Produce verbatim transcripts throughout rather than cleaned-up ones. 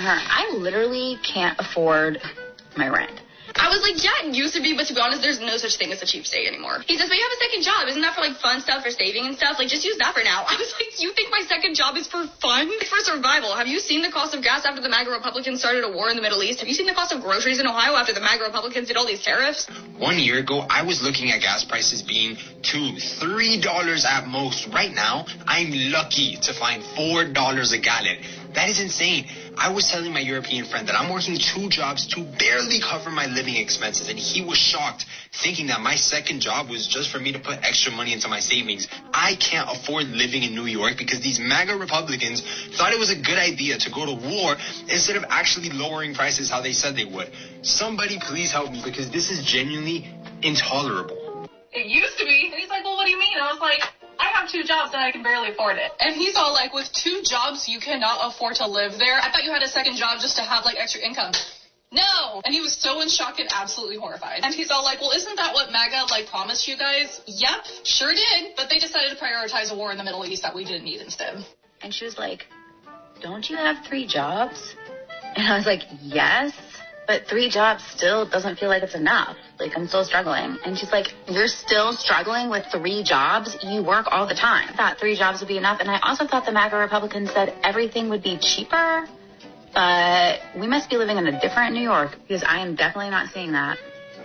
her, I literally can't afford my rent. I was like, yeah, it used to be, but to be honest, there's no such thing as a cheap state anymore. He says, but you have a second job. Isn't that for, like, fun stuff, for saving and stuff? Like, just use that for now. I was like, you think my second job is for fun? It's for survival. Have you seen the cost of gas after the MAGA Republicans started a war in the Middle East? Have you seen the cost of groceries in Ohio after the MAGA Republicans did all these tariffs? One year ago, I was looking at gas prices being two, three dollars at most. Right now, I'm lucky to find four dollars a gallon. That is insane. I was telling my European friend that I'm working two jobs to barely cover my living expenses, and he was shocked, thinking that my second job was just for me to put extra money into my savings. I can't afford living in New York because these MAGA Republicans thought it was a good idea to go to war instead of actually lowering prices how they said they would. Somebody please help me, because this is genuinely intolerable. It used to be. And he's like, well, what do you mean? I was like, I have two jobs and I can barely afford it. And he's all like, with two jobs, you cannot afford to live there. I thought you had a second job just to have, like, extra income. No. And he was so in shock and absolutely horrified. And he's all like, well, isn't that what MAGA, like, promised you guys? Yep, sure did. But they decided to prioritize a war in the Middle East that we didn't need instead. And she was like, don't you have three jobs? And I was like, yes, but three jobs still doesn't feel like it's enough. Like, I'm still struggling. And she's like, you're still struggling with three jobs? You work all the time. I thought three jobs would be enough. And I also thought the MAGA Republicans said everything would be cheaper. But we must be living in a different New York, because I am definitely not seeing that.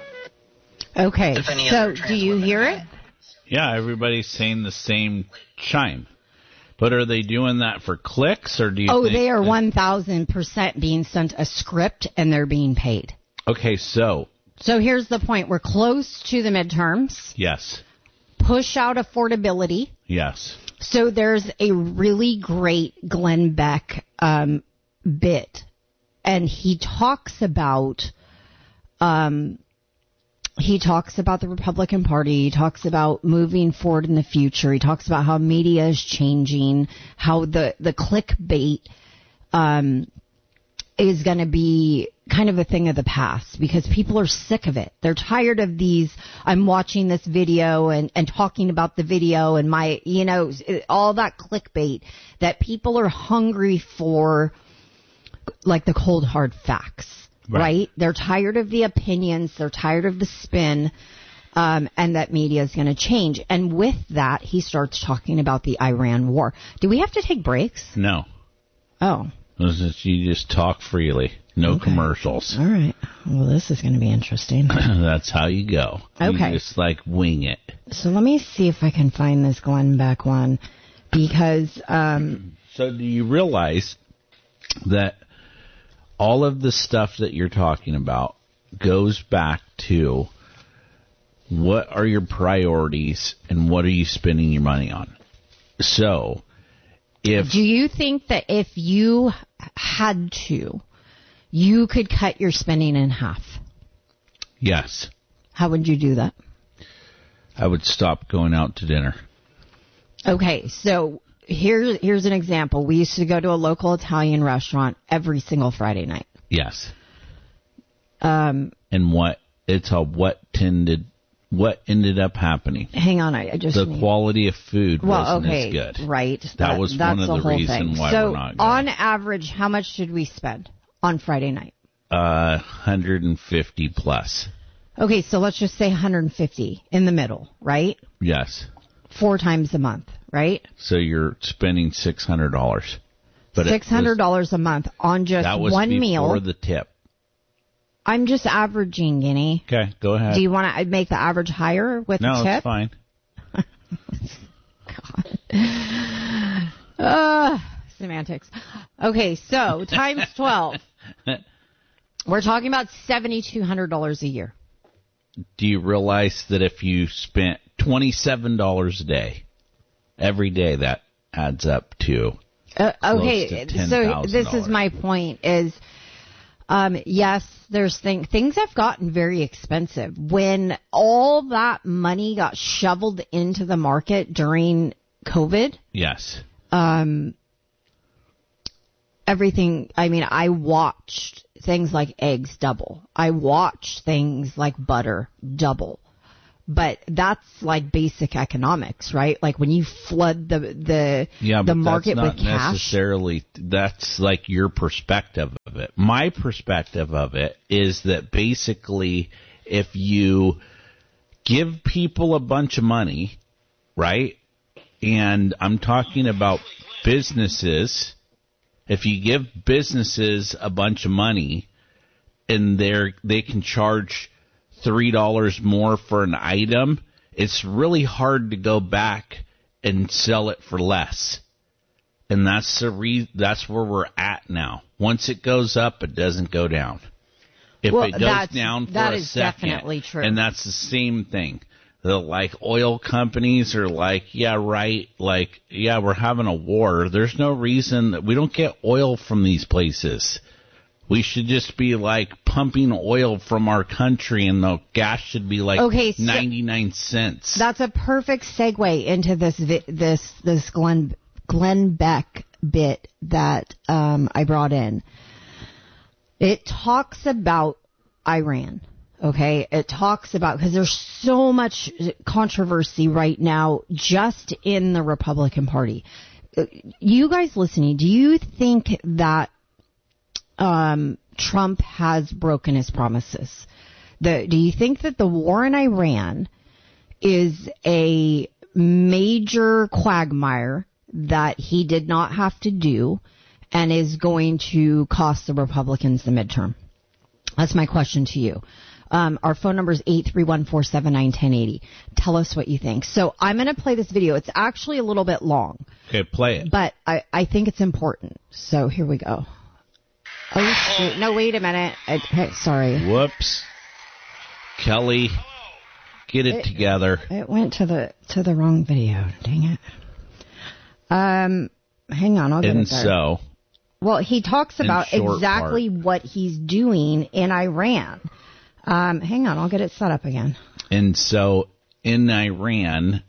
Okay, so do you hear it? Yeah, everybody's saying the same chime. But are they doing that for clicks, or do you Oh, think they are that... one thousand percent being sent a script, and they're being paid. Okay, so... So here's the point. We're close to the midterms. Yes. Push out affordability. Yes. So there's a really great Glenn Beck um, bit, and he talks about... Um, He talks about the Republican Party. He talks about moving forward in the future. He talks about how media is changing, how the, the clickbait um, is going to be kind of a thing of the past because people are sick of it. They're tired of these, I'm watching this video and, and talking about the video and my, you know, all that clickbait that people are hungry for, like the cold, hard facts. Right. right? They're tired of the opinions. They're tired of the spin, um, and that media is going to change. And with that, he starts talking about the Iran war. Do we have to take breaks? No. Oh. You just talk freely. No okay. commercials. All right. Well, this is going to be interesting. That's how you go. Okay. You just, like, wing it. So let me see if I can find this Glenn Beck one, because... Um, so do you realize that all of the stuff that you're talking about goes back to what are your priorities and what are you spending your money on? So, if... Do you think that if you had to, you could cut your spending in half? Yes. How would you do that? I would stop going out to dinner. Okay, so... Here, here's an example. We used to go to a local Italian restaurant every single Friday night. Yes. Um, and what it's a what tended what ended up happening. Hang on, I, I just the need... quality of food well, wasn't okay, as good. Right. That, that was that's one of the, the reasons why so we're not going. On average, how much did we spend on Friday night? Uh, one hundred fifty plus. Okay, so let's just say one hundred fifty in the middle, right? Yes. Four times a month, right? So you're spending six hundred dollars. But six hundred dollars a month on just that was one meal. Before the tip. I'm just averaging, Guinea. Okay, go ahead. Do you want to make the average higher with no, the tip? No, it's fine. God. Uh, semantics. Okay, so times twelve. We're talking about seven thousand two hundred dollars a year. Do you realize that if you spent twenty-seven dollars a day, every day that adds up to uh, okay, close to ten thousand dollars. So this is my point is, um, yes, there's thing, things have gotten very expensive. When all that money got shoveled into the market during COVID. Yes. Um, everything, I mean, I watched things like eggs double. I watched things like butter double. but that's like basic economics, right? Like when you flood the the yeah, the but market that's not with cash. Necessarily, that's like your perspective of it. My perspective of it is that basically, if you give people a bunch of money, right? And I'm talking about businesses. If you give businesses a bunch of money and they're they can charge three dollars more for an item, it's really hard to go back and sell it for less. And that's the re- that's where we're at now. Once it goes up, it doesn't go down. If well, it goes that's, down for that a is second, definitely true. And that's the same thing. The like oil companies are like, yeah, right, like, yeah, we're having a war. There's no reason that we don't get oil from these places. We should just be like pumping oil from our country, and the gas should be like okay, so ninety-nine cents. That's a perfect segue into this vi- this this Glenn Glenn Beck bit that um, I brought in. It talks about Iran. Okay, it talks about, because there's so much controversy right now just in the Republican Party. You guys listening, do you think that Um, Trump has broken his promises? The, do you think that the war in Iran is a major quagmire that he did not have to do and is going to cost the Republicans the midterm? That's my question to you. Um, our phone number is eight three one, four seven nine, one zero eight zero. Tell us what you think. So I'm going to play this video. It's actually a little bit long. Okay, play it. But I, I think it's important. So here we go. Oh, shoot. No, wait a minute. I, hey, sorry. Whoops. Kelly, get it, it together. It went to the to the wrong video. Dang it. Um, hang on. I'll get and it there. so, well, he talks about exactly part. what he's doing in Iran. Um, hang on. I'll get it set up again. And so, in Iran,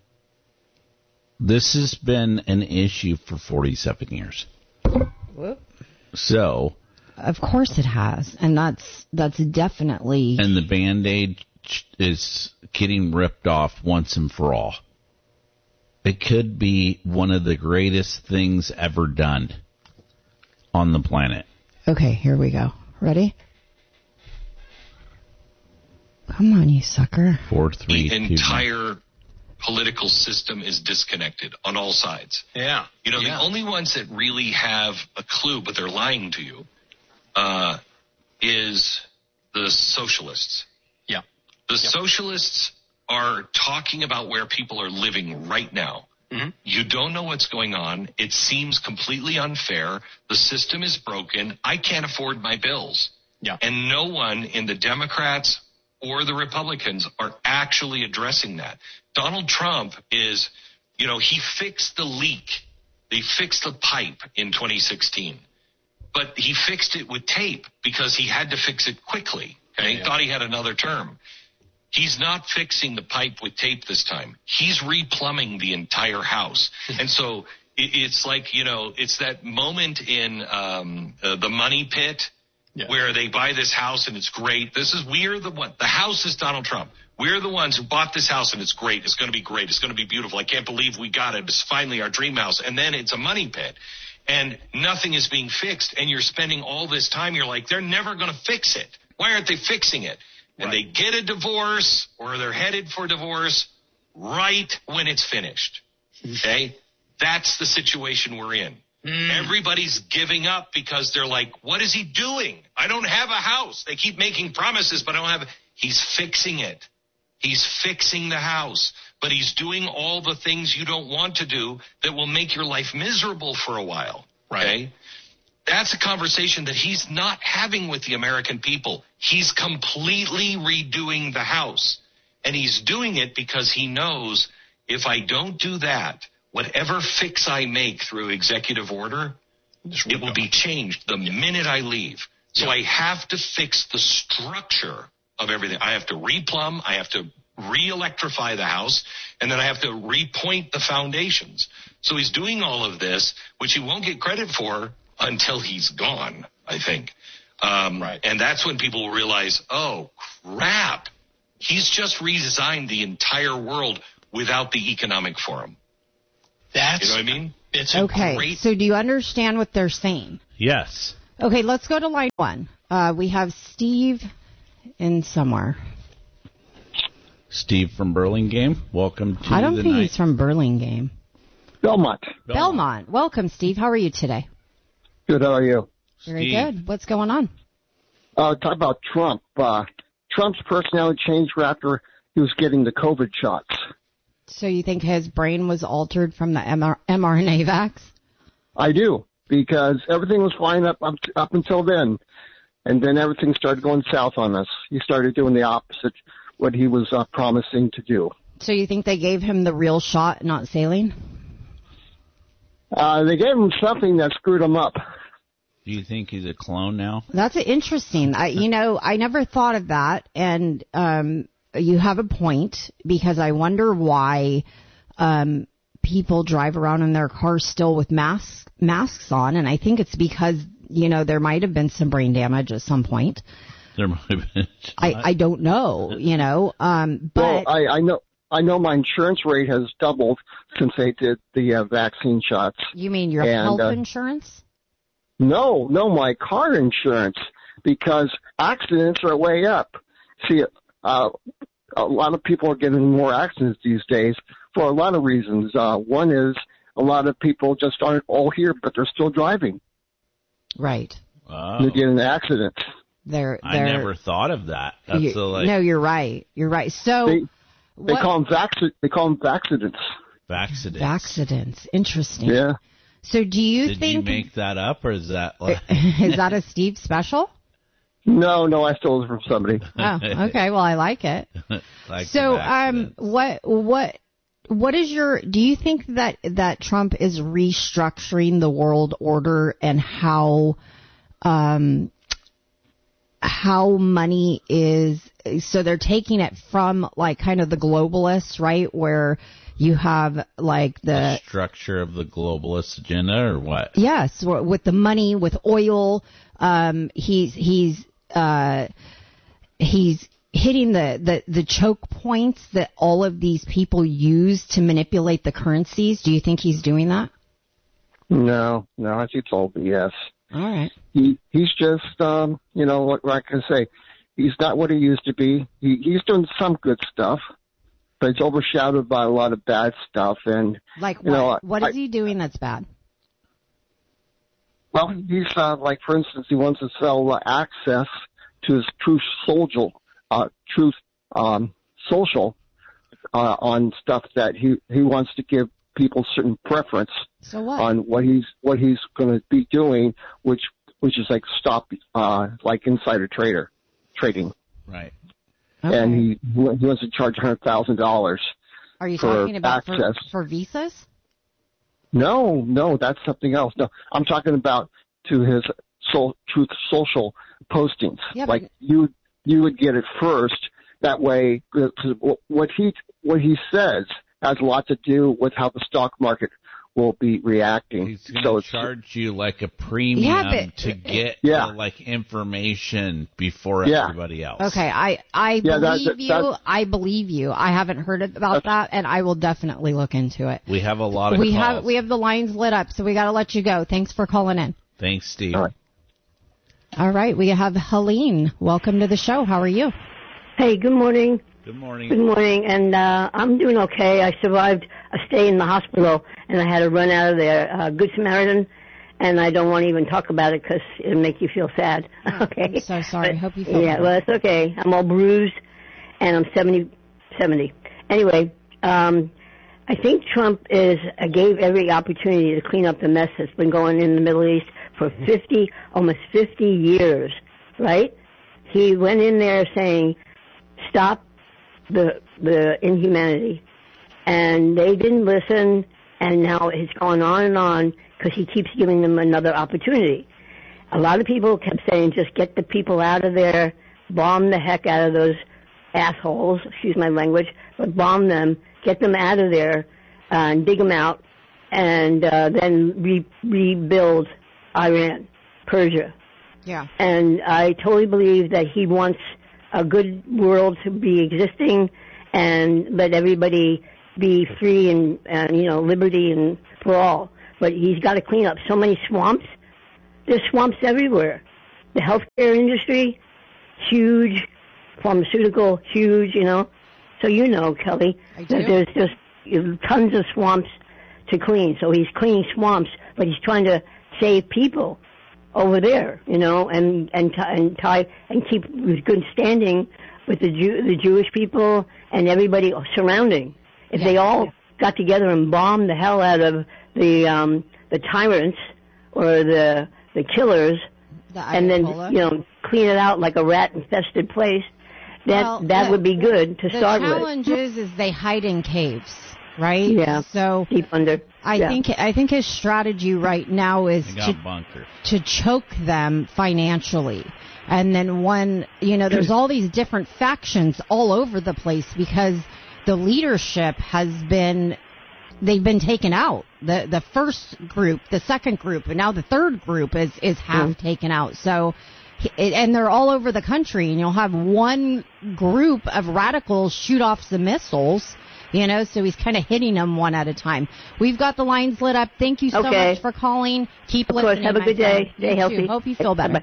this has been an issue for forty-seven years. Whoop. So... Of course it has, and that's that's definitely... And the Band-Aid is getting ripped off once and for all. It could be one of the greatest things ever done on the planet. Okay, here we go. Ready? Come on, you sucker. Four, three, the two, entire one. Political system is disconnected on all sides. Yeah. You know, yeah. the only ones that really have a clue, but they're lying to you, Uh, is the socialists. Yeah. The yeah. socialists are talking about where people are living right now. Mm-hmm. You don't know what's going on. It seems completely unfair. The system is broken. I can't afford my bills. Yeah. And no one in the Democrats or the Republicans are actually addressing that. Donald Trump is, you know, he fixed the leak. They fixed the pipe in twenty sixteen. But he fixed it with tape because he had to fix it quickly. Okay, yeah. He thought he had another term. He's not fixing the pipe with tape this time. He's replumbing the entire house. And so it, it's like, you know, it's that moment in um, uh, the Money Pit yeah. where they buy this house and it's great. This is, we're the one, the house is Donald Trump. We're the ones who bought this house and it's great. It's going to be great. It's going to be beautiful. I can't believe we got it. It's finally our dream house. And then it's a money pit. And nothing is being fixed, and you're spending all this time. You're like, they're never going to fix it. Why aren't they fixing it? And right. they get a divorce, or they're headed for divorce right when it's finished. Okay? That's the situation we're in. Mm. Everybody's giving up because they're like, what is he doing? I don't have a house. They keep making promises, but I don't have – he's fixing it. He's fixing the house. But he's doing all the things you don't want to do that will make your life miserable for a while. Right. Okay? That's a conversation that he's not having with the American people. He's completely redoing the house. And he's doing it because he knows if I don't do that, whatever fix I make through executive order, it will be changed the minute I leave. So yeah. I have to fix the structure of everything. I have to replumb. I have to re-electrify the house, and then I have to repoint the foundations. So he's doing all of this, which he won't get credit for until he's gone, I think. Um, right. And that's when people will realize, oh, crap, He's just redesigned the entire world without the economic forum. That's, you know what I mean? It's a okay, great... so do you understand what they're saying? Yes. Okay, let's go to line one. Uh, we have Steve in somewhere. Steve from Burlingame, welcome to the I don't think night. he's from Burlingame. Belmont. Belmont. Belmont. Welcome, Steve. How are you today? Good, how are you? Very Steve. good. What's going on? Uh, talk about Trump. Uh, Trump's personality changed after he was getting the COVID shots. So you think his brain was altered from the M R- mRNA vax? I do, because everything was fine up, up, up until then. And then everything started going south on us. He started doing the opposite, what he was uh, promising to do. So you think they gave him the real shot, not saline? Uh, they gave him something that screwed him up. Do you think he's a clone now? That's interesting. I, you know, I never thought of that, and um, you have a point, because I wonder why um, people drive around in their cars still with masks masks on, and I think it's because, you know, there might have been some brain damage at some point. There might have been. I, I don't know, you know, um, but Well, I, I know. I know my insurance rate has doubled since they did the uh, vaccine shots. you mean your and, health uh, insurance? No, no, my car insurance, because accidents are way up. See, uh, a lot of people are getting more accidents these days for a lot of reasons. Uh, one is a lot of people just aren't all here, but they're still driving. Right. Oh, They get in accidents. They're, I they're, never thought of that. That's you- the, like no, you're right. You're right. So They, they what, call them vac- They call them accidents. accidents. accidents. Interesting. Yeah. So do you Did think you make that up, or is that like is that a Steve special? No, no, I stole it from somebody. Oh, okay. Well, I like it. like So, the um, accidents? what, what, what is your? Do you think that that Trump is restructuring the world order and how, um, how money is? So they're taking it from like kind of the globalists, right? Where you have like the the structure of the globalist agenda, or what? yes, with the money, with oil. Um, he's he's uh, he's hitting the, the, the choke points that all of these people use to manipulate the currencies. Do you think he's doing that? No, no, I think it's all B S. All right. He he's just um, you know, what, what I can say. He's not what he used to be. He he's doing some good stuff, but it's overshadowed by a lot of bad stuff. And Like what? you know, what I, is he doing that's bad? Well, he's uh, like, for instance, he wants to sell uh, access to his Truth Social, uh, Truth um, Social, uh, on stuff that he he wants to give people certain preference So what? on what he's what he's going to be doing, which which is like stop uh, like insider trader trading, Right. Okay. and he he wants to charge a hundred thousand dollars. Are you for talking about for, access. for visas? No, no, that's something else. No, I'm talking about to his soul, Truth Social postings. Yeah, like but- you, you would get it first. That way, 'cause what he what he says has a lot to do with how the stock market will be reacting. He's going so to it's charge you like a premium Yeah, but- to get Yeah. the, like information before Yeah. everybody else. Okay, I I Yeah, that- believe that- you. that's- I believe you. I haven't heard about that, and I will definitely look into it. We have a lot of We calls. have we have the lines lit up, so we got to let you go. Thanks for calling in. Thanks, Steve. All right. All right, we have Helene. Welcome to the show. How are you? Hey, good morning. Good morning. Good morning, and uh, I'm doing okay. I survived a stay in the hospital, and I had to run out of there. Uh, Good Samaritan, and I don't want to even talk about it because it'll make you feel sad. Okay. I'm so sorry. But, Hope you feel Yeah, better. well, it's okay. I'm all bruised, and I'm seventy, seventy. Anyway, um, I think Trump is uh, gave every opportunity to clean up the mess that's been going in the Middle East for fifty, almost fifty years, right? He went in there saying, stop the the inhumanity, and they didn't listen, and now it's going on and on because he keeps giving them another opportunity. A lot of people kept saying, just get the people out of there, bomb the heck out of those assholes, excuse my language, but bomb them, get them out of there, uh, and dig them out, and uh, then re- rebuild Iran, Persia. Yeah. And I totally believe that he wants a good world to be existing and let everybody be free and, and you know, liberty and for all. But he's got to clean up so many swamps. There's swamps everywhere. The healthcare industry, huge. Pharmaceutical, huge, you know. So you know, Kelly, that there's just tons of swamps to clean. So he's cleaning swamps, but he's trying to save people over there, you know, and and t- and tie and keep good standing with the Jew- the Jewish people and everybody surrounding. If yeah. they all got together and bombed the hell out of the um, the tyrants or the the killers, the and then you know clean it out like a rat infested place, that well, that the, would be good to the start with. The challenge is, is they hide in caves, right? Yeah. So deep under. I yeah. think I think his strategy right now is to, to choke them financially. And then when, you know, there's all these different factions all over the place because the leadership has been, they've been taken out. The the first group, the second group, and now the third group is, is half mm. taken out. So, and they're all over the country, and you'll have one group of radicals shoot off some missiles, you know, so he's kind of hitting them one at a time. We've got the lines lit up. Thank you so okay. much for calling. Keep of listening. Of course. Have a good friend. day. Stay you healthy. Too. Hope you feel better. Bye-bye.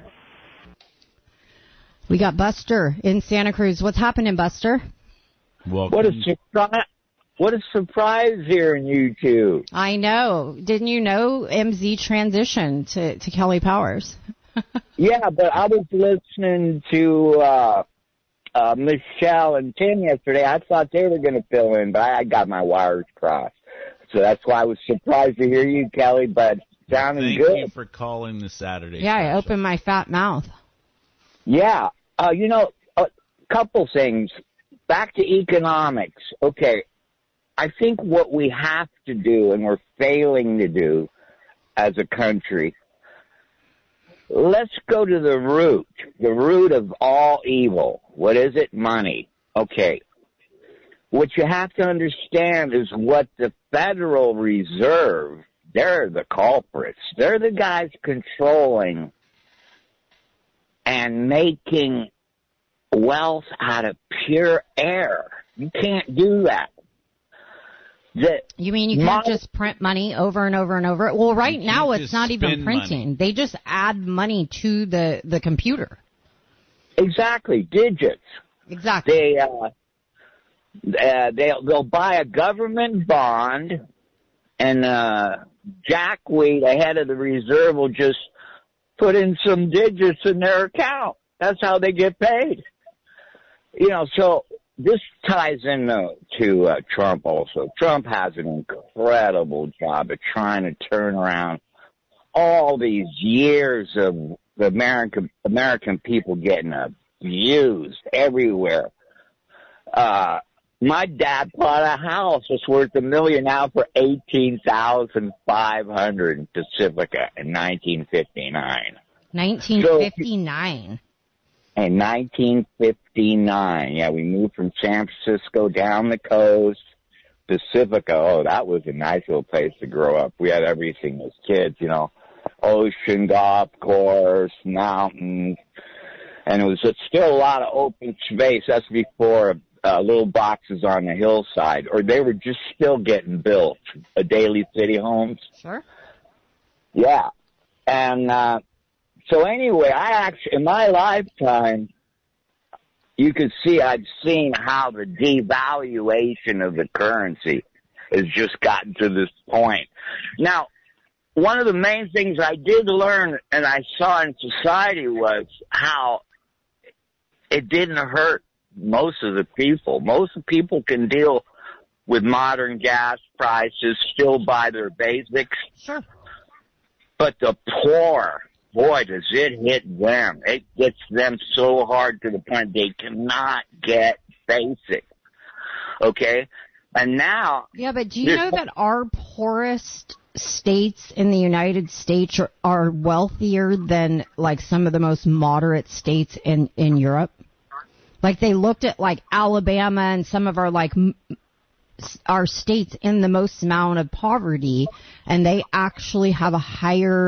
We got Buster in Santa Cruz. What's happening, Buster? Welcome. What a surprise! What a surprise hearing you two. I know. Didn't you know M Z transitioned to, to Kelly Powers? Yeah, but I was listening to uh, uh, Michelle and Tim yesterday. I thought they were going to fill in, but I got my wires crossed. So that's why I was surprised to hear you, Kelly, but sounding Thank good. Thank you for calling the Saturday Yeah, special. I opened my fat mouth. Yeah. Uh, you know, a couple things. Back to economics. Okay. I think what we have to do, and we're failing to do as a country, let's go to the root, the root of all evil. What is it? Money. Okay. What you have to understand is what the Federal Reserve, they're the culprits. They're the guys controlling and making wealth out of pure air. You can't do that. The, you mean you can't my, just print money over and over and over? Well, right now it's not even printing. Money. They just add money to the, the computer. Exactly, digits. Exactly. They uh, uh, they'll they'll buy a government bond, and uh, Jack Wheat, the head of the reserve, will just put in some digits in their account. That's how they get paid. You know, so this ties in uh, to uh, Trump also. Trump has an incredible job of trying to turn around all these years of the American American people getting abused everywhere. Uh, my dad bought a house that's worth a million now for eighteen thousand five hundred in Pacifica in nineteen fifty-nine. Nineteen fifty-nine. So, in nineteen fifty-nine, yeah, we moved from San Francisco down the coast, Pacifica. Oh, that was a nice little place to grow up. We had everything as kids, you know, ocean, golf course, mountains, and it was still a lot of open space. That's before uh, little boxes on the hillside, or they were just still getting built, uh, Daly City homes. Sure. Yeah, and uh, so anyway, I actually, in my lifetime, you could see, I've seen how the devaluation of the currency has just gotten to this point. Now, one of the main things I did learn and I saw in society was how it didn't hurt most of the people. Most of the people can deal with modern gas prices, still buy their basics. Sure. But the poor, boy, does it hit them. It gets them so hard to the point they cannot get basic. Okay? And now... Yeah, but do you know that our poorest states in the United States are, are wealthier than, like, some of the most moderate states in, in Europe? Like, they looked at, like, Alabama and some of our, like, m- our states in the most amount of poverty, and they actually have a higher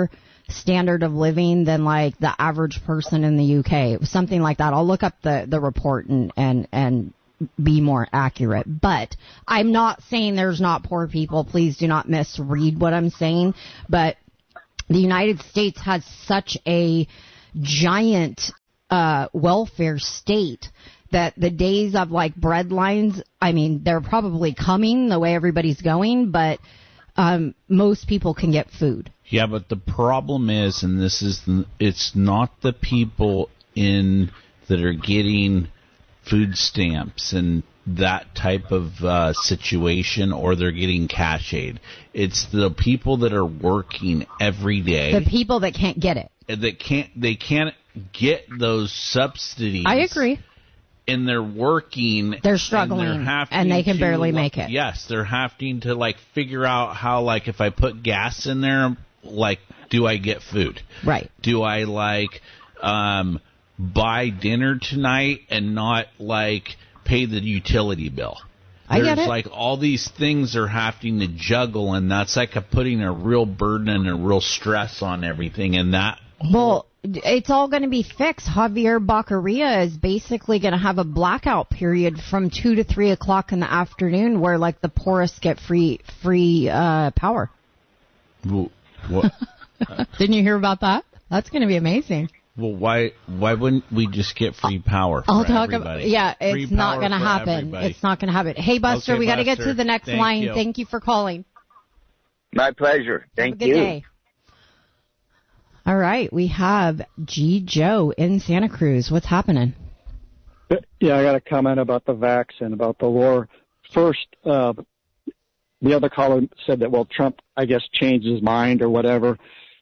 standard of living than like the average person in the U K. It was something like that. I'll look up the, the report and, and, and be more accurate. But I'm not saying there's not poor people. Please do not misread what I'm saying. But the United States has such a giant uh, welfare state that the days of like bread lines, I mean, they're probably coming the way everybody's going, but um, most people can get food. Yeah, but the problem is, and this is, it's not the people in that are getting food stamps and that type of uh, situation, or they're getting cash aid. It's the people that are working every day. The people that can't get it. That can't, they can't get those subsidies. I agree. And they're working. They're struggling, and, they're and they can to, barely make it. Yes, they're having to like figure out how, like, if I put gas in there, like, do I get food? Right. Do I like um, buy dinner tonight and not like pay the utility bill? I There's get it. like all these things are having to juggle, and that's like a putting a real burden and a real stress on everything. And that well, it's all going to be fixed. Javier Baccaria is basically going to have a blackout period from two to three o'clock in the afternoon, where like the poorest get free free uh, power. Well, what? Didn't you hear about that? That's going to be amazing. Well, why why wouldn't we just get free power for I'll talk everybody? about yeah, Free it's not power going to for happen. everybody. It's not going to happen. Hey, Buster, Okay, we got to get Buster. to the next Thank line. you. Thank you for calling. My pleasure. Thank Have a good you. day. All right, we have G. Joe in Santa Cruz. What's happening? Yeah, I got a comment about the vax and about the war. First, uh, the other caller said that, well, Trump, I guess, changed his mind or whatever.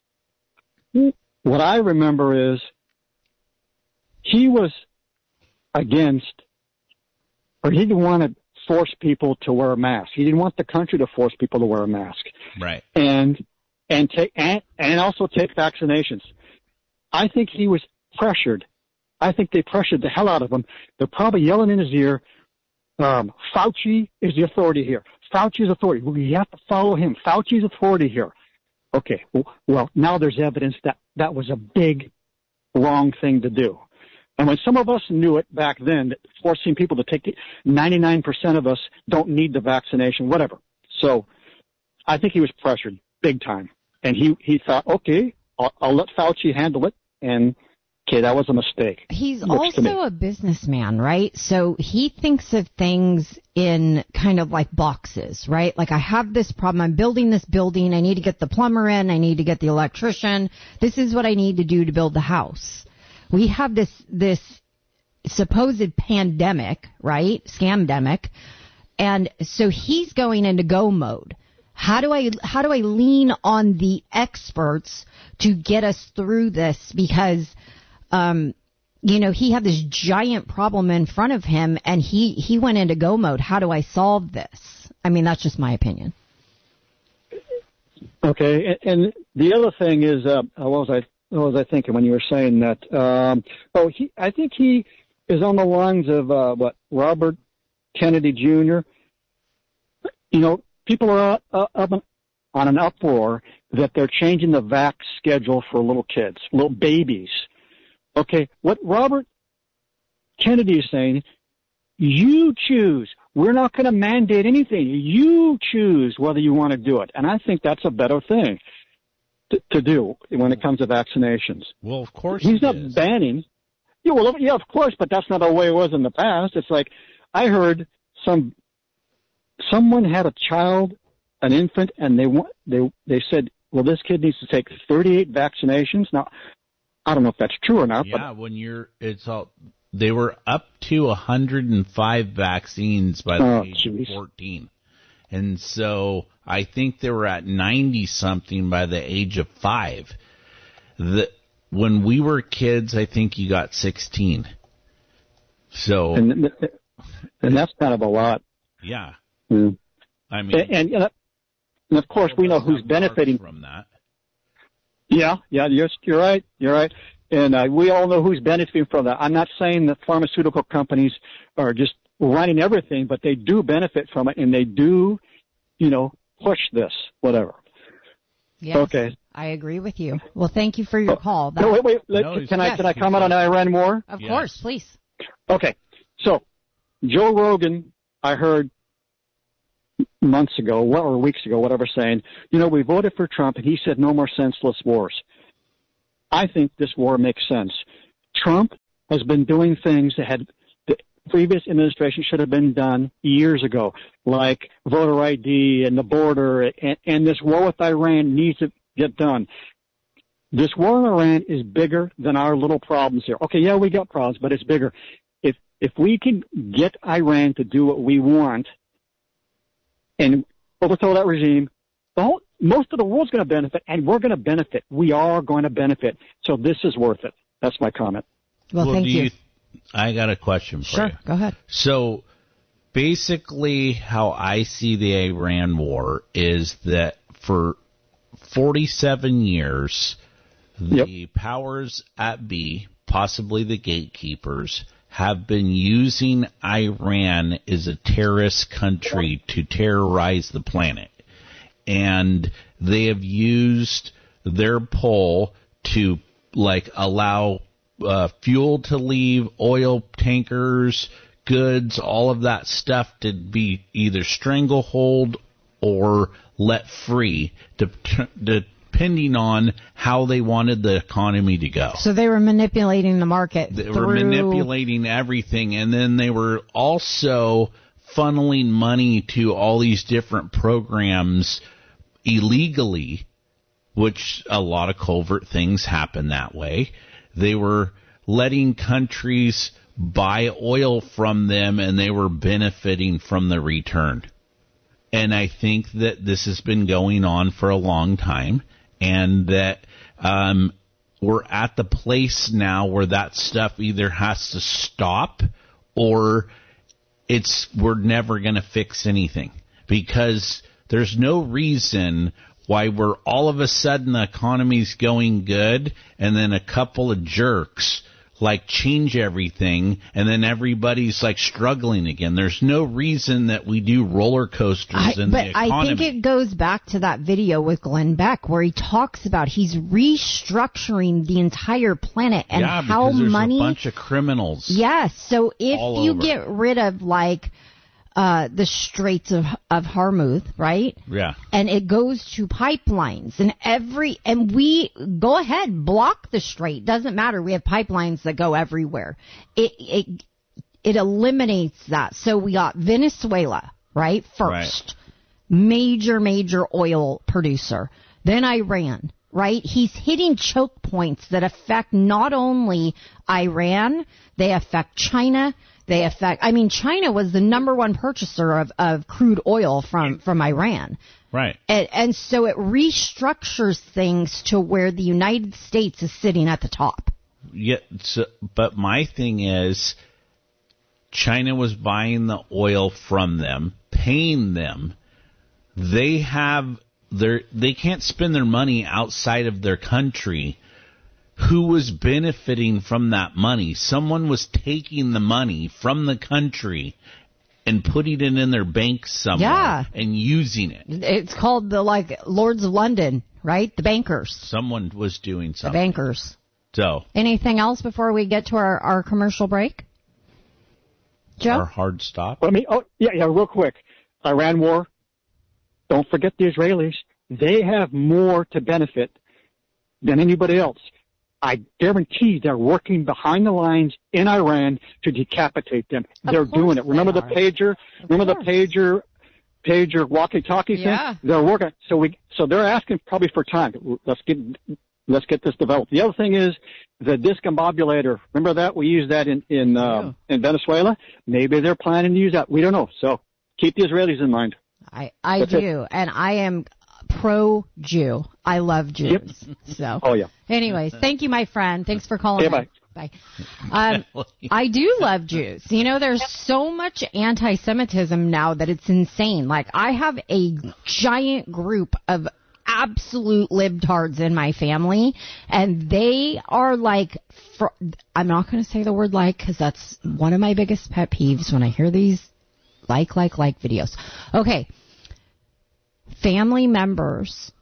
What I remember is he was against, or he didn't want to force people to wear a mask. He didn't want the country to force people to wear a mask. Right. And and take and, and also take vaccinations. I think he was pressured. I think they pressured the hell out of him. They're probably yelling in his ear, um, Fauci is the authority here. Fauci is authority. We have to follow him. Fauci's authority here. Okay, well, now there's evidence that that was a big, wrong thing to do. And when some of us knew it back then, that forcing people to take it, ninety-nine percent of us don't need the vaccination, whatever. So I think he was pressured big time. And he, he thought, okay, I'll, I'll let Fauci handle it. And, okay, that was a mistake. He's Looks to also me. a businessman, right? So he thinks of things in kind of like boxes, right? Like, I have this problem. I'm building this building. I need to get the plumber in. I need to get the electrician. This is what I need to do to build the house. We have this, this supposed pandemic, right? Scamdemic. And so he's going into go mode. How do I, how do I lean on the experts to get us through this? Because, um, you know, he had this giant problem in front of him and he, he went into go mode. How do I solve this? I mean, that's just my opinion. Okay. And, and the other thing is, uh, what was I, what was I thinking when you were saying that? Um, oh, he, I think he is on the lines of, uh, what, Robert Kennedy Junior You know, people are uh, up on an uproar that they're changing the vax schedule for little kids, little babies. Okay, what Robert Kennedy is saying, you choose. We're not going to mandate anything. You choose whether you want to do it. And I think that's a better thing to, to do when it comes to vaccinations. Well, of course He's it not is. banning. Yeah, well, yeah, of course, but that's not the way it was in the past. It's like I heard some someone had a child, an infant, and they wa- they they said, well, this kid needs to take thirty-eight vaccinations. Now, I don't know if that's true or not. Yeah, when you're, it's all, they were up to one hundred five vaccines by the Oh, age geez. of fourteen. And so I think they were at ninety something by the age of five. The, when we were kids, I think you got sixteen. So, But, and, and that's kind of a lot. yeah. Mm. I mean, And, and, and of course, we know who's benefiting from that. Yeah, yeah, you're, you're right, you're right. And uh, we all know who's benefiting from that. I'm not saying that pharmaceutical companies are just running everything, but they do benefit from it, and they do, you know, push this, whatever. Yes. Okay, I agree with you. Well, thank you for your call. That, no, wait, wait. Let, No, can I yes. can I comment on the Iran war? Of Yes. course, please. Okay. So, Joe Rogan, I heard months ago, well, or weeks ago, whatever, saying, you know, we voted for Trump, and he said no more senseless wars. I think this war makes sense. Trump has been doing things that had the previous administration should have been done years ago, like voter I D and the border, and, and this war with Iran needs to get done. This war in Iran is bigger than our little problems here. Okay, yeah, we got problems, but it's bigger. If if we can get Iran to do what we want and overthrow that regime, the whole, most of the world's going to benefit, and we're going to benefit. We are going to benefit. So this is worth it. That's my comment. Well, Well, thank do you. you- I got a question for Sure, you. go ahead. So basically how I see the Iran war is that for forty-seven years, the Yep. powers at be, possibly the gatekeepers, have been using Iran as a terrorist country to terrorize the planet. And they have used their pull to, like, allow uh, fuel to leave, oil tankers, goods, all of that stuff to be either stranglehold or let free, de- depending on how they wanted the economy to go. So they were manipulating the market. They were through... manipulating everything, and then they were also funneling money to all these different programs illegally, which a lot of covert things happen that way. They were letting countries buy oil from them, and they were benefiting from the return. And I think that this has been going on for a long time, and that um, we're at the place now where that stuff either has to stop or it's we're never going to fix anything, because there's no reason why we're all of a sudden the economy's going good and then a couple of jerks like change everything and then everybody's like struggling again. There's no reason that we do roller coasters I, in but the economy. I think it goes back to that video with Glenn Beck where he talks about he's restructuring the entire planet and yeah, how because there's money. a bunch of criminals. Yes. So if all you over. get rid of like uh, the Straits of of Hormuz, right? Yeah. And it goes to pipelines and every and we go ahead block the strait. Doesn't matter. We have pipelines that go everywhere. It it it eliminates that. So we got Venezuela, right? First. Right. Major, major oil producer. Then Iran, right? He's hitting choke points that affect not only Iran, they affect China, they affect, I mean, China was the number one purchaser of, of crude oil from, from Iran. Right. And, and so it restructures things to where the United States is sitting at the top. Yeah, so, but my thing is, China was buying the oil from them, paying them. They have their, they can't spend their money outside of their country. Who was benefiting from that money? Someone was taking the money from the country and putting it in their bank somewhere Yeah. and using it. It's called the, like, Lords of London, right? The bankers. Someone was doing The something. bankers. So, Anything else before we get to our, our commercial break? Joe? our hard stop. I mean, oh, yeah, yeah, real quick. Iran war. Don't forget the Israelis. They have more to benefit than anybody else. I guarantee they're working behind the lines in Iran to decapitate them. Of They're course doing it. Remember they the are. pager? Remember course. the pager, pager walkie-talkie Yeah. thing? They're working. So we, so they're asking probably for time. Let's get, let's get this developed. The other thing is the discombobulator. Remember that? We used that in, in, uh, in Venezuela. Maybe they're planning to use that. We don't know. So keep the Israelis in mind. I, I That's it. do, and I am pro-Jew. I love Jews. So, Oh, yeah. anyways, thank you, my friend. Thanks for calling. Yeah, in. Bye. Um, I do love Jews. You know, there's so much anti-Semitism now that it's insane. Like, I have a giant group of absolute libtards in my family, and they are like, fr- I'm not going to say the word like, because that's one of my biggest pet peeves when I hear these like, like, like videos. Okay. Family members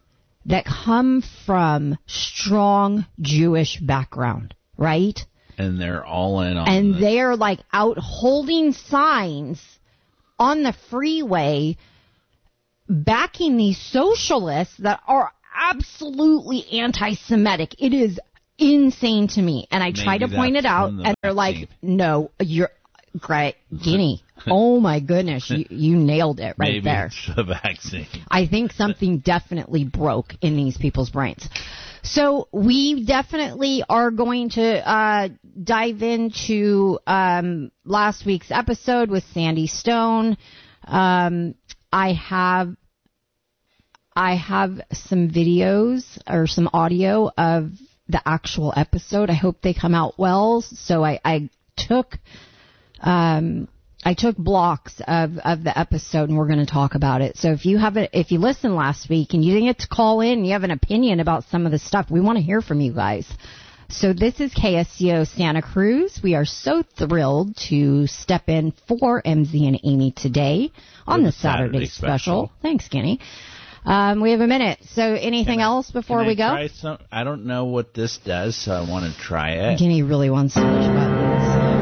that come from strong Jewish background, right? And they're all in on And this. they're like out holding signs on the freeway backing these socialists that are absolutely anti-Semitic. It is insane to me. And I try Maybe to point it that's out, from the and they're like, vaccine. no, you're great. Guinea. Oh, my goodness. You, you nailed it right Maybe there. it's the vaccine. I think something definitely broke in these people's brains. So we definitely are going to uh, dive into um, last week's episode with Sandy Stone. Um, I have I have some videos or some audio of the actual episode. I hope they come out well. So I, I took um, I took blocks of, of the episode, and we're going to talk about it. So if you have a, if you listened last week and you didn't get to call in, and you have an opinion about some of the stuff, we want to hear from you guys. So this is K S C O Santa Cruz. We are so thrilled to step in for M Z and Amy today on the, the Saturday, Saturday special. special. Thanks, Kenny. Um, we have a minute. So anything I, else before we go? Try some, I don't know what this does, so I want to try it. Kenny really wants to push buttons.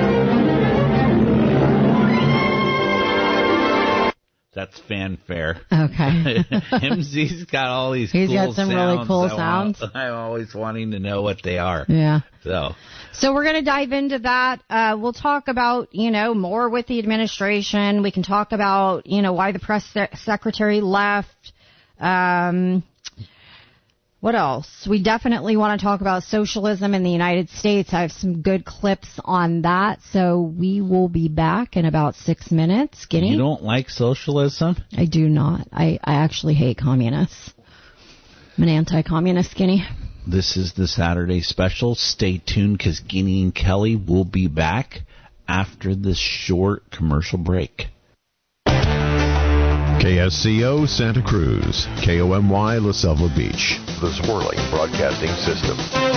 That's fanfare. Okay. M Z's got all these He's cool got some sounds. really cool I sounds. Want, I'm always wanting to know what they are. Yeah. So So we're going to dive into that. Uh, we'll talk about, you know, more with the administration. We can talk about, you know, why the press se- secretary left. Um, what else? We definitely want to talk about socialism in the United States. I have some good clips on that. So we will be back in about six minutes. Guinea? You don't like socialism? I do not. I, I actually hate communists. I'm an anti-communist, Guinea. This is the Saturday special. Stay tuned because Guinea and Kelly will be back after this short commercial break. K S C O Santa Cruz, K O M Y La Selva Beach, the Swirling Broadcasting System.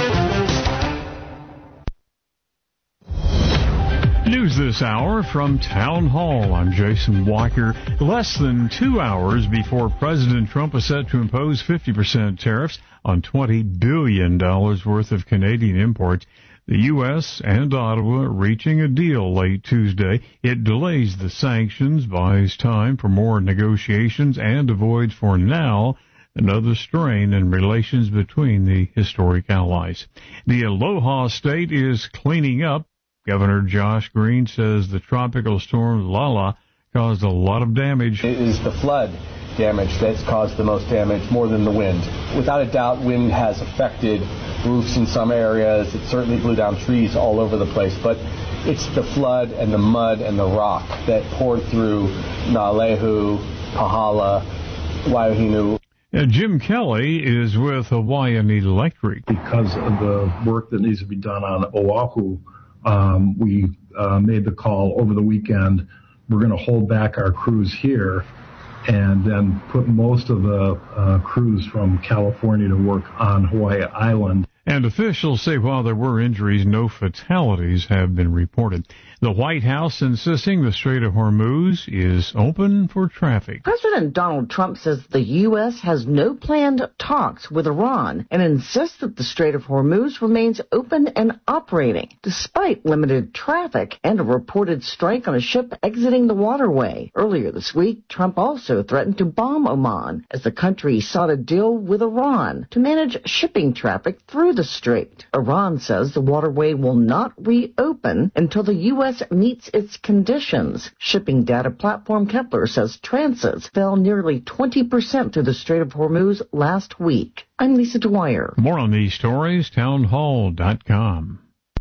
News this hour from Town Hall. I'm Jason Walker. Less than two hours before President Trump is set to impose fifty percent tariffs on twenty billion dollars worth of Canadian imports, the U S and Ottawa reaching a deal late Tuesday. It delays the sanctions, buys time for more negotiations, and avoids for now another strain in relations between the historic allies. The Aloha State is cleaning up. Governor Josh Green says the tropical storm Lala caused a lot of damage. It is the flood damage that's caused the most damage, more than the wind. Without a doubt, wind has affected roofs in some areas. It certainly blew down trees all over the place, but it's the flood and the mud and the rock that poured through Naalehu, Pahala, Waihinu. Uh, Jim Kelly is with Hawaiian Electric. Because of the work that needs to be done on Oahu, um, we uh, made the call over the weekend. We're going to hold back our crews here and then put most of the uh, crews from California to work on Hawaii Island. And officials say while there were injuries, no fatalities have been reported. The White House insisting the Strait of Hormuz is open for traffic. President Donald Trump says the U S has no planned talks with Iran and insists that the Strait of Hormuz remains open and operating, despite limited traffic and a reported strike on a ship exiting the waterway. Earlier this week, Trump also threatened to bomb Oman as the country sought a deal with Iran to manage shipping traffic through the strait. Iran says the waterway will not reopen until the U S meets its conditions. Shipping data platform Kepler says transits fell nearly twenty percent through the Strait of Hormuz last week. I'm Lisa Dwyer. More on these stories, townhall dot com.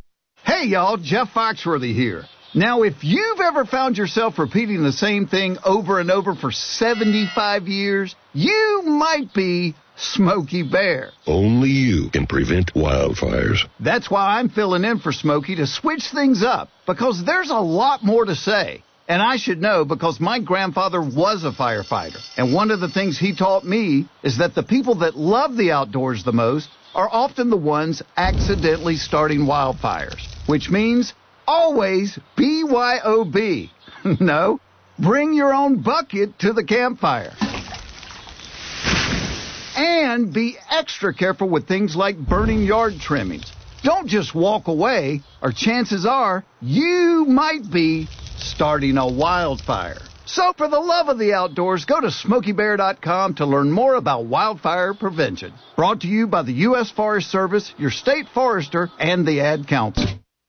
Hey y'all, Jeff Foxworthy here. Now, if you've ever found yourself repeating the same thing over and over for seventy-five years, you might be Smokey Bear. Only you can prevent wildfires. That's why I'm filling in for Smokey to switch things up, because there's a lot more to say. And I should know because my grandfather was a firefighter. And one of the things he taught me is that the people that love the outdoors the most are often the ones accidentally starting wildfires, which means always B Y O B. No, bring your own bucket to the campfire. And be extra careful with things like burning yard trimmings. Don't just walk away, or chances are you might be starting a wildfire. So for the love of the outdoors, go to Smokey Bear dot com to learn more about wildfire prevention. Brought to you by the U S Forest Service, your state forester, and the Ad Council.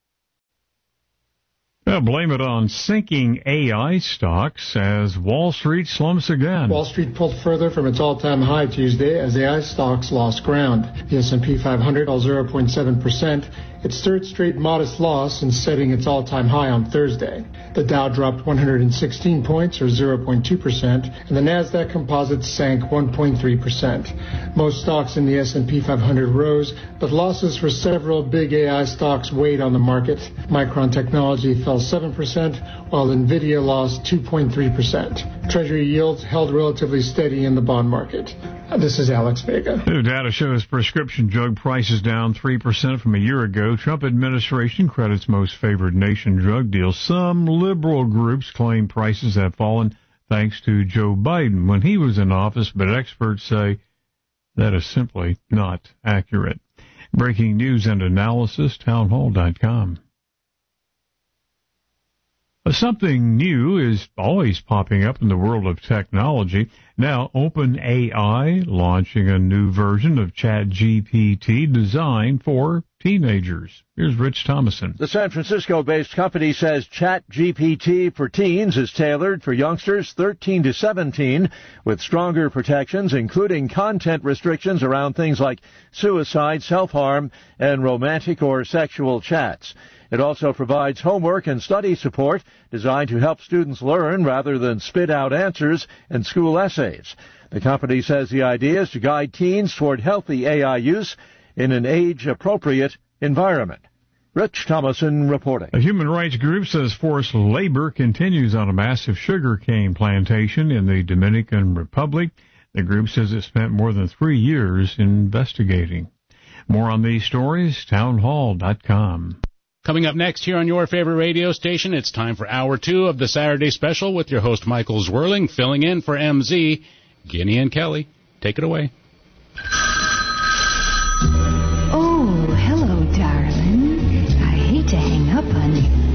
Well, blame it on sinking A I stocks as Wall Street slumps again. Wall Street pulled further from its all-time high Tuesday as A I stocks lost ground. The S and P five hundred fell zero point seven percent, its third straight modest loss since setting its all-time high on Thursday. The Dow dropped one hundred sixteen points, or zero point two percent, and the Nasdaq Composite sank one point three percent. Most stocks in the S and P five hundred rose, but losses for several big A I stocks weighed on the market. Micron Technology fell seven percent, while Nvidia lost two point three percent. Treasury yields held relatively steady in the bond market. This is Alex Vega. New data shows prescription drug prices down three percent from a year ago. Trump administration credits most favored nation drug deals. Some liberal groups claim prices have fallen thanks to Joe Biden when he was in office, but experts say that is simply not accurate. Breaking news and analysis, townhall dot com. Something new is always popping up in the world of technology. Now, OpenAI launching a new version of ChatGPT designed for teenagers. Here's Rich Thomason. The San Francisco-based company says ChatGPT for teens is tailored for youngsters thirteen to seventeen with stronger protections, including content restrictions around things like suicide, self-harm, and romantic or sexual chats. It also provides homework and study support designed to help students learn rather than spit out answers in school essays. The company says the idea is to guide teens toward healthy A I use in an age-appropriate environment. Rich Thomason reporting. A human rights group says forced labor continues on a massive sugarcane plantation in the Dominican Republic. The group says it spent more than three years investigating. More on these stories, townhall dot com. Coming up next here on your favorite radio station, it's time for hour two of the Saturday Special with your host Michael Zwirling, filling in for M Z. Guinea and Kelly, take it away.